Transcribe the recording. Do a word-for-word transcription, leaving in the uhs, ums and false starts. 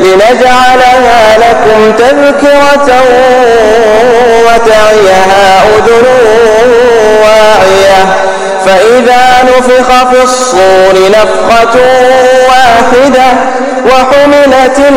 لنجعلها لكم تذكرة وتعيها أذن واعية. فإذا نفخ في الصور نفخة واحدة وحملت